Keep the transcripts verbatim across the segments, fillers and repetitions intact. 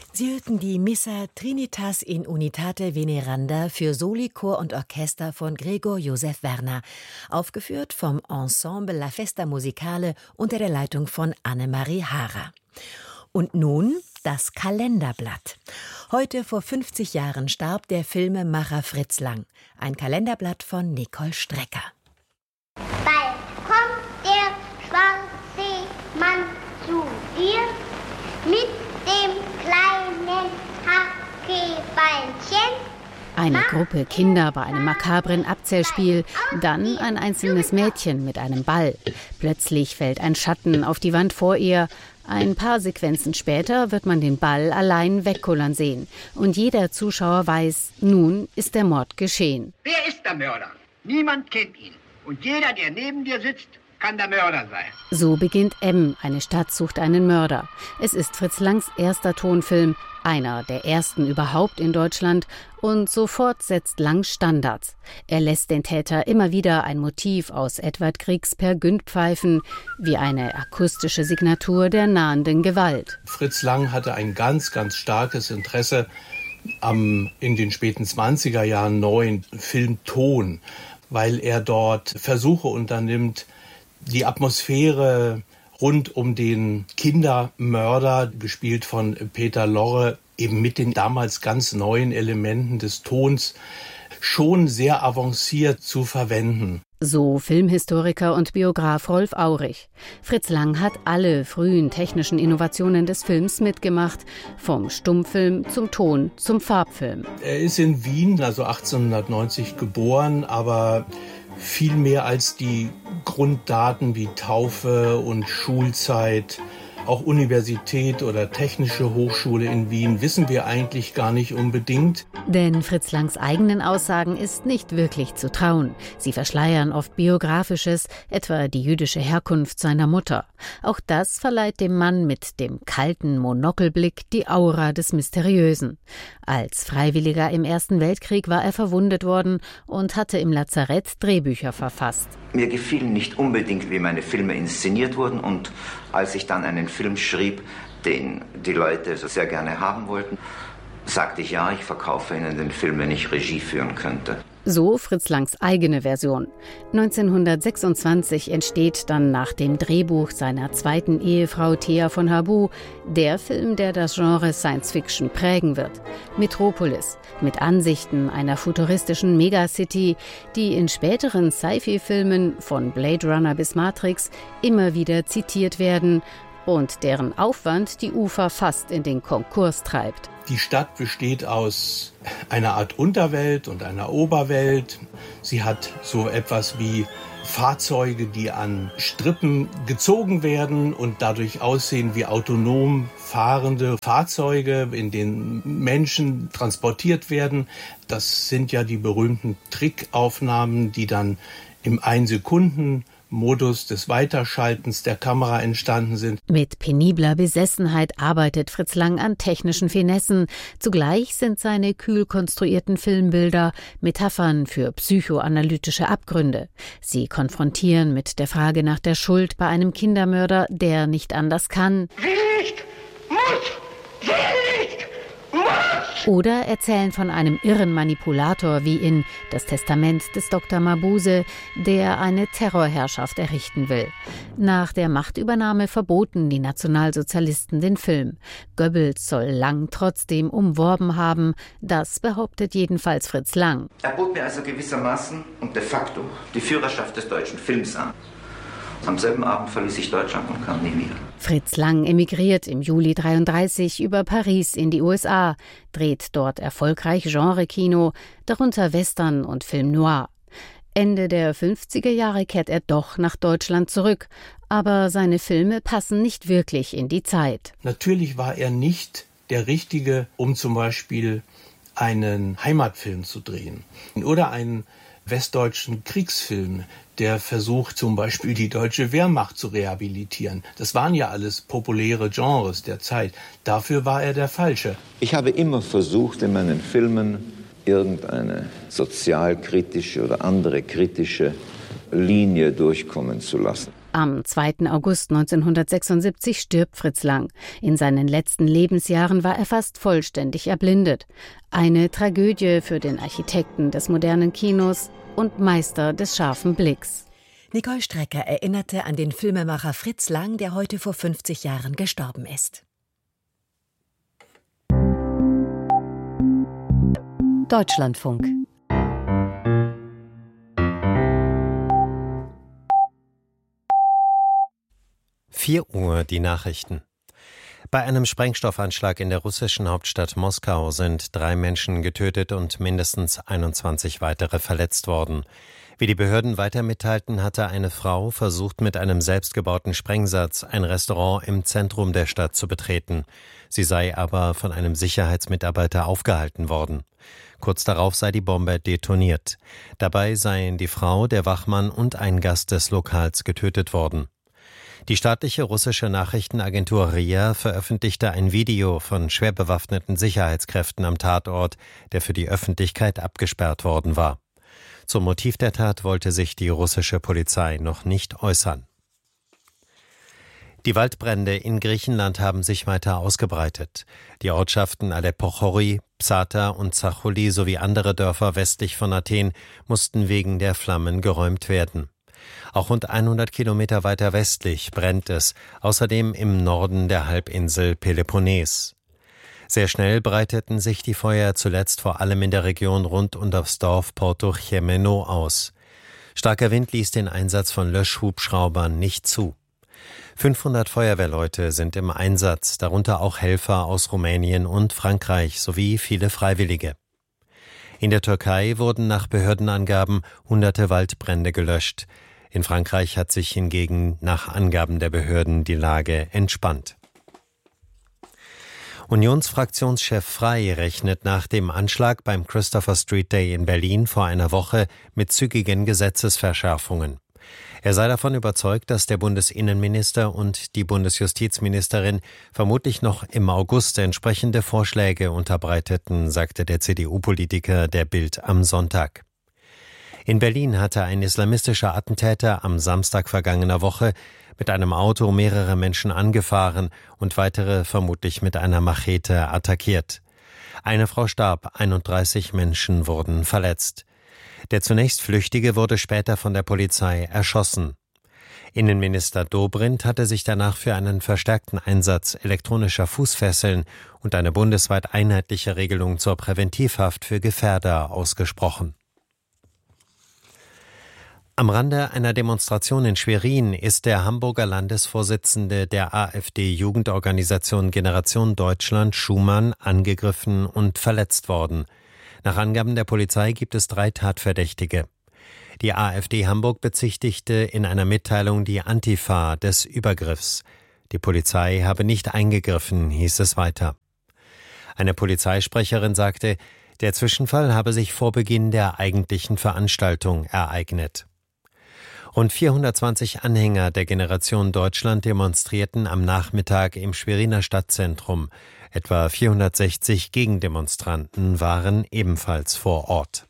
Sie hörten die Missa Trinitas in Unitate Veneranda für Soli, Chor und Orchester von Gregor Josef Werner, aufgeführt vom Ensemble La Festa Musicale unter der Leitung von Annemarie Haarer. Und nun das Kalenderblatt. Heute vor fünfzig Jahren starb der Filmemacher Fritz Lang. Ein Kalenderblatt von Nicole Strecker. Bald kommt der schwarze Mann zu dir mit dem kleinen Hackebeinchen. Eine Gruppe Kinder bei einem makabren Abzählspiel, dann ein einzelnes Mädchen mit einem Ball. Plötzlich fällt ein Schatten auf die Wand vor ihr. Ein paar Sequenzen später wird man den Ball allein wegkullern sehen. Und jeder Zuschauer weiß, nun ist der Mord geschehen. Wer ist der Mörder? Niemand kennt ihn. Und jeder, der neben dir sitzt, kann der Mörder sein. So beginnt M, eine Stadt sucht einen Mörder. Es ist Fritz Langs erster Tonfilm, einer der ersten überhaupt in Deutschland, und sofort setzt Lang Standards. Er lässt den Täter immer wieder ein Motiv aus Edvard Griegs Peer Gynt pfeifen, wie eine akustische Signatur der nahenden Gewalt. Fritz Lang hatte ein ganz, ganz starkes Interesse am in den späten zwanziger Jahren neuen Filmton, weil er dort Versuche unternimmt, die Atmosphäre rund um den Kindermörder, gespielt von Peter Lorre, eben mit den damals ganz neuen Elementen des Tons schon sehr avanciert zu verwenden. So Filmhistoriker und Biograf Rolf Aurich. Fritz Lang hat alle frühen technischen Innovationen des Films mitgemacht, vom Stummfilm zum Ton zum Farbfilm. Er ist in Wien, also achtzehnhundertneunzig geboren, aber viel mehr als die Grunddaten wie Taufe und Schulzeit, auch Universität oder Technische Hochschule in Wien, wissen wir eigentlich gar nicht unbedingt. Denn Fritz Langs eigenen Aussagen ist nicht wirklich zu trauen. Sie verschleiern oft Biografisches, etwa die jüdische Herkunft seiner Mutter. Auch das verleiht dem Mann mit dem kalten Monokelblick die Aura des Mysteriösen. Als Freiwilliger im Ersten Weltkrieg war er verwundet worden und hatte im Lazarett Drehbücher verfasst. Mir gefielen nicht unbedingt, wie meine Filme inszeniert wurden, und als ich dann einen Film schrieb, den die Leute so sehr gerne haben wollten, sagte ich, ja, ich verkaufe Ihnen den Film, wenn ich Regie führen könnte. So Fritz Langs eigene Version. neunzehnhundertsechsundzwanzig entsteht dann nach dem Drehbuch seiner zweiten Ehefrau Thea von Habu der Film, der das Genre Science-Fiction prägen wird. Metropolis, mit Ansichten einer futuristischen Megacity, die in späteren Sci-Fi-Filmen von Blade Runner bis Matrix immer wieder zitiert werden und deren Aufwand die Ufer fast in den Konkurs treibt. Die Stadt besteht aus einer Art Unterwelt und einer Oberwelt. Sie hat so etwas wie Fahrzeuge, die an Strippen gezogen werden und dadurch aussehen wie autonom fahrende Fahrzeuge, in denen Menschen transportiert werden. Das sind ja die berühmten Trickaufnahmen, die dann im Ein-Sekunden- Modus des Weiterschaltens der Kamera entstanden sind. Mit penibler Besessenheit arbeitet Fritz Lang an technischen Finessen. Zugleich sind seine kühl konstruierten Filmbilder Metaphern für psychoanalytische Abgründe. Sie konfrontieren mit der Frage nach der Schuld bei einem Kindermörder, der nicht anders kann. Will nicht, muss, will nicht, muss. Oder erzählen von einem irren Manipulator wie in Das Testament des Doktor Mabuse, der eine Terrorherrschaft errichten will. Nach der Machtübernahme verboten die Nationalsozialisten den Film. Goebbels soll Lang trotzdem umworben haben. Das behauptet jedenfalls Fritz Lang. Er bot mir also gewissermaßen und de facto die Führerschaft des deutschen Films an. Am selben Abend verließ ich Deutschland und kam nie wieder. Fritz Lang emigriert im Juli dreiunddreißig über Paris in die U S A, dreht dort erfolgreich Genre-Kino, darunter Western und Film Noir. Ende der fünfziger Jahre kehrt er doch nach Deutschland zurück, aber seine Filme passen nicht wirklich in die Zeit. Natürlich war er nicht der Richtige, um zum Beispiel einen Heimatfilm zu drehen oder einen westdeutschen Kriegsfilm, der versucht zum Beispiel die deutsche Wehrmacht zu rehabilitieren. Das waren ja alles populäre Genres der Zeit. Dafür war er der Falsche. Ich habe immer versucht, in meinen Filmen irgendeine sozialkritische oder andere kritische Linie durchkommen zu lassen. Am zweiten August neunzehnhundertsechsundsiebzig stirbt Fritz Lang. In seinen letzten Lebensjahren war er fast vollständig erblindet. Eine Tragödie für den Architekten des modernen Kinos und Meister des scharfen Blicks. Nicole Strecker erinnerte an den Filmemacher Fritz Lang, der heute vor fünfzig Jahren gestorben ist. Deutschlandfunk. vier Uhr die Nachrichten. Bei einem Sprengstoffanschlag in der russischen Hauptstadt Moskau sind drei Menschen getötet und mindestens einundzwanzig weitere verletzt worden. Wie die Behörden weiter mitteilten, hatte eine Frau versucht, mit einem selbstgebauten Sprengsatz ein Restaurant im Zentrum der Stadt zu betreten. Sie sei aber von einem Sicherheitsmitarbeiter aufgehalten worden. Kurz darauf sei die Bombe detoniert. Dabei seien die Frau, der Wachmann und ein Gast des Lokals getötet worden. Die staatliche russische Nachrichtenagentur R I A veröffentlichte ein Video von schwer bewaffneten Sicherheitskräften am Tatort, der für die Öffentlichkeit abgesperrt worden war. Zum Motiv der Tat wollte sich die russische Polizei noch nicht äußern. Die Waldbrände in Griechenland haben sich weiter ausgebreitet. Die Ortschaften Aleppo-Chori, Psata und Zacholi sowie andere Dörfer westlich von Athen mussten wegen der Flammen geräumt werden. Auch rund hundert Kilometer weiter westlich brennt es, außerdem im Norden der Halbinsel Peloponnes. Sehr schnell breiteten sich die Feuer zuletzt vor allem in der Region rund um das Dorf Porto Gimeno aus. Starker Wind ließ den Einsatz von Löschhubschraubern nicht zu. fünfhundert Feuerwehrleute sind im Einsatz, darunter auch Helfer aus Rumänien und Frankreich sowie viele Freiwillige. In der Türkei wurden nach Behördenangaben hunderte Waldbrände gelöscht. In Frankreich hat sich hingegen nach Angaben der Behörden die Lage entspannt. Unionsfraktionschef Frey rechnet nach dem Anschlag beim Christopher Street Day in Berlin vor einer Woche mit zügigen Gesetzesverschärfungen. Er sei davon überzeugt, dass der Bundesinnenminister und die Bundesjustizministerin vermutlich noch im August entsprechende Vorschläge unterbreiteten, sagte der C D U-Politiker der Bild am Sonntag. In Berlin hatte ein islamistischer Attentäter am Samstag vergangener Woche mit einem Auto mehrere Menschen angefahren und weitere vermutlich mit einer Machete attackiert. Eine Frau starb, einunddreißig Menschen wurden verletzt. Der zunächst Flüchtige wurde später von der Polizei erschossen. Innenminister Dobrindt hatte sich danach für einen verstärkten Einsatz elektronischer Fußfesseln und eine bundesweit einheitliche Regelung zur Präventivhaft für Gefährder ausgesprochen. Am Rande einer Demonstration in Schwerin ist der Hamburger Landesvorsitzende der AfD-Jugendorganisation Generation Deutschland, Schumann, angegriffen und verletzt worden. Nach Angaben der Polizei gibt es drei Tatverdächtige. Die AfD Hamburg bezichtigte in einer Mitteilung die Antifa des Übergriffs. Die Polizei habe nicht eingegriffen, hieß es weiter. Eine Polizeisprecherin sagte, der Zwischenfall habe sich vor Beginn der eigentlichen Veranstaltung ereignet. Rund vierhundertzwanzig Anhänger der Generation Deutschland demonstrierten am Nachmittag im Schweriner Stadtzentrum. Etwa vierhundertsechzig Gegendemonstranten waren ebenfalls vor Ort.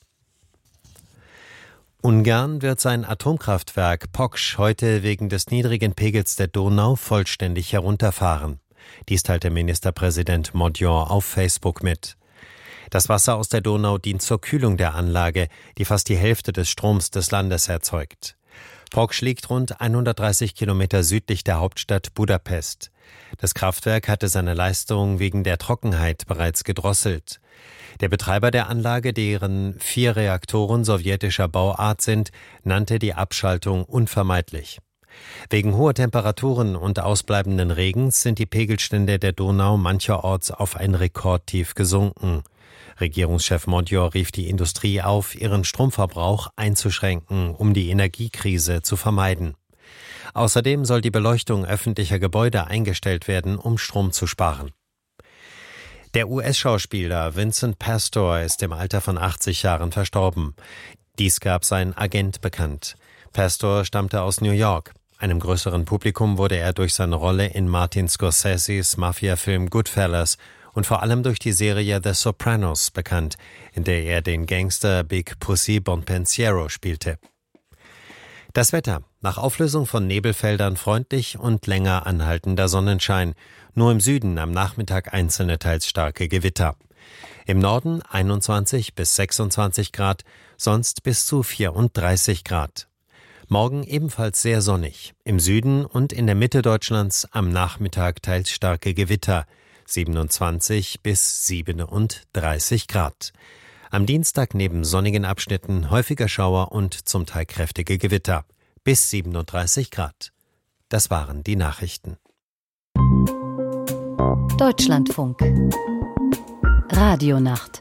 Ungarn wird sein Atomkraftwerk Poksch heute wegen des niedrigen Pegels der Donau vollständig herunterfahren. Dies teilte Ministerpräsident Magyar auf Facebook mit. Das Wasser aus der Donau dient zur Kühlung der Anlage, die fast die Hälfte des Stroms des Landes erzeugt. Poksch liegt rund hundertdreißig Kilometer südlich der Hauptstadt Budapest. Das Kraftwerk hatte seine Leistung wegen der Trockenheit bereits gedrosselt. Der Betreiber der Anlage, deren vier Reaktoren sowjetischer Bauart sind, nannte die Abschaltung unvermeidlich. Wegen hoher Temperaturen und ausbleibenden Regens sind die Pegelstände der Donau mancherorts auf ein Rekordtief gesunken. Regierungschef Magyar rief die Industrie auf, ihren Stromverbrauch einzuschränken, um die Energiekrise zu vermeiden. Außerdem soll die Beleuchtung öffentlicher Gebäude eingestellt werden, um Strom zu sparen. Der U S-Schauspieler Vincent Pastor ist im Alter von achtzig Jahren verstorben. Dies gab sein Agent bekannt. Pastor stammte aus New York. Einem größeren Publikum wurde er durch seine Rolle in Martin Scorseses Mafia-Film Goodfellas und vor allem durch die Serie The Sopranos bekannt, in der er den Gangster Big Pussy Bonpensiero spielte. Das Wetter. Nach Auflösung von Nebelfeldern freundlich und länger anhaltender Sonnenschein. Nur im Süden am Nachmittag einzelne teils starke Gewitter. Im Norden einundzwanzig bis sechsundzwanzig Grad, sonst bis zu vierunddreißig Grad. Morgen ebenfalls sehr sonnig. Im Süden und in der Mitte Deutschlands am Nachmittag teils starke Gewitter. siebenundzwanzig bis siebenunddreißig Grad. Am Dienstag neben sonnigen Abschnitten häufiger Schauer und zum Teil kräftige Gewitter. Bis siebenunddreißig Grad. Das waren die Nachrichten. Deutschlandfunk. Radionacht.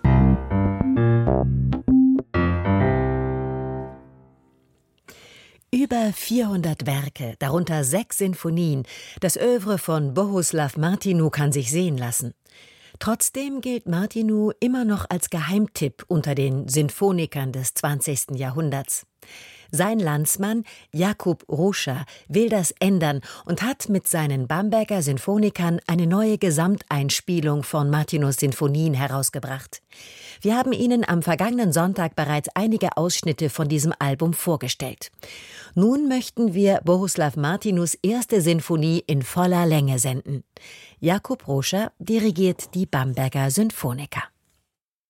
Über vierhundert Werke, darunter sechs Sinfonien. Das Œuvre von Bohuslav Martinu kann sich sehen lassen. Trotzdem gilt Martinu immer noch als Geheimtipp unter den Sinfonikern des zwanzigsten Jahrhunderts. Sein Landsmann Jakub Rózsa will das ändern und hat mit seinen Bamberger Sinfonikern eine neue Gesamteinspielung von Martinus Sinfonien herausgebracht. Wir haben Ihnen am vergangenen Sonntag bereits einige Ausschnitte von diesem Album vorgestellt. Nun möchten wir Bohuslav Martinus erste Sinfonie in voller Länge senden. Jakub Rózsa dirigiert die Bamberger Sinfoniker.